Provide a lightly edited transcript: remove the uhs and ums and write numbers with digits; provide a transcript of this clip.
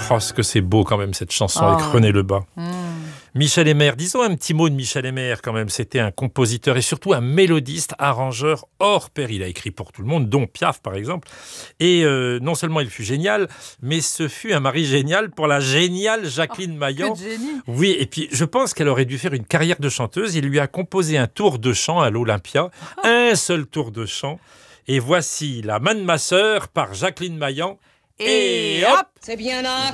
Oh, ce que c'est beau quand même cette chanson avec René Lebas. Michel Aimère, disons un petit mot de Michel Aimère quand même. C'était un compositeur et surtout un mélodiste, arrangeur hors pair. Il a écrit pour tout le monde, dont Piaf par exemple. Et non seulement il fut génial, mais ce fut un mari génial pour la géniale Jacqueline Maillan. Que de génie. Oui, et puis je pense qu'elle aurait dû faire une carrière de chanteuse. Il lui a composé un tour de chant à l'Olympia, un seul tour de chant. Et voici La main de ma sœur par Jacqueline Maillan. Et hop, C'est bien un